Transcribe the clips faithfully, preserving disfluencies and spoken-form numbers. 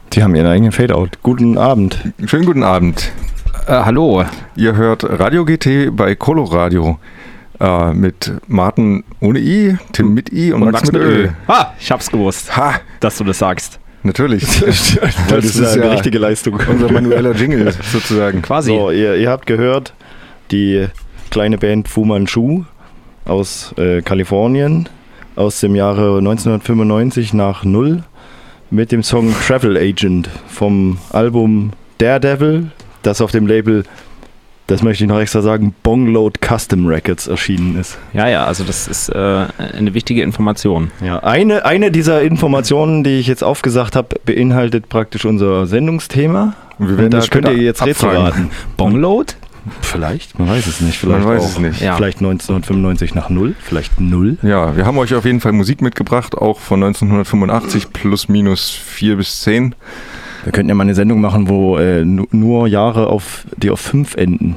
Die haben ihren eigenen Fadeout. Guten Abend. Schönen guten Abend. Äh, hallo. Ihr hört Radio G T bei Coloradio äh, mit Martin ohne I, Tim mit I und, und Max, Max mit Ö. Ah, ich hab's gewusst, ha. dass du das sagst. Natürlich. das, das ist, ist ja eine richtige Leistung. Unser manueller Jingle sozusagen. Quasi. So, ihr, ihr habt gehört, die kleine Band Fu Manchu aus äh, Kalifornien aus dem Jahre neunzehnhundertfünfundneunzig nach Null mit dem Song Travel Agent vom Album Daredevil, das auf dem Label, das möchte ich noch extra sagen, Bongload Custom Records erschienen ist. Ja, ja, also das ist äh, eine wichtige Information. Ja, eine, eine dieser Informationen, die ich jetzt aufgesagt habe, beinhaltet praktisch unser Sendungsthema. Und wir werden Und da das könnt ihr jetzt Rätsel raten. Bongload? Vielleicht, man weiß es nicht. Vielleicht man weiß auch, es nicht. Ja. Vielleicht neunzehnhundertfünfundneunzig nach Null, vielleicht Null. Ja, wir haben euch auf jeden Fall Musik mitgebracht, auch von neunzehnhundertfünfundachtzig plus minus vier bis zehn. Wir könnten ja mal eine Sendung machen, wo äh, nur Jahre, auf, die auf fünf enden.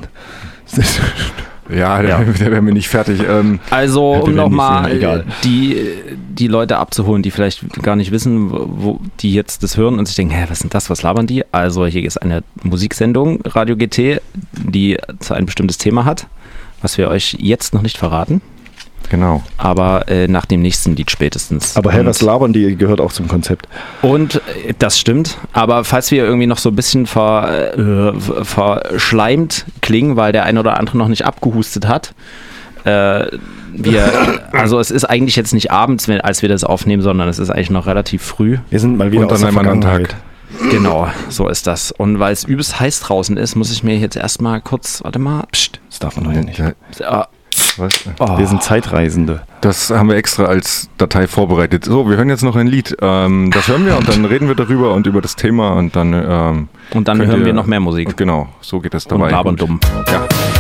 Ja, der, ja. der wäre mir nicht fertig. Ähm, also, um nochmal sehen, die, die Leute abzuholen, die vielleicht gar nicht wissen, wo die jetzt das hören und sich denken, hä, was sind das, was labern die? Also hier ist eine Musiksendung, Radio G T, die ein bestimmtes Thema hat, was wir euch jetzt noch nicht verraten. Genau. Aber äh, nach dem nächsten Lied spätestens. Aber hey, was labern die, gehört auch zum Konzept. Und äh, das stimmt, aber falls wir irgendwie noch so ein bisschen ver, äh, verschleimt klingen, weil der eine oder andere noch nicht abgehustet hat, äh, wir, also es ist eigentlich jetzt nicht abends, wenn, als wir das aufnehmen, sondern es ist eigentlich noch relativ früh. Wir sind mal wieder und aus an der einem anderen Tag. Genau, so ist das. Und weil es übelst heiß draußen ist, muss ich mir jetzt erstmal kurz, warte mal, pst, das darf man heute nicht. Ja. Was? Oh. Wir sind Zeitreisende. Das haben wir extra als Datei vorbereitet. So, wir hören jetzt noch ein Lied. Ähm, das hören wir und dann reden wir darüber und über das Thema und dann. Ähm, und dann hören wir noch mehr Musik. Genau, so geht es dabei. Und labern dumm. Ja.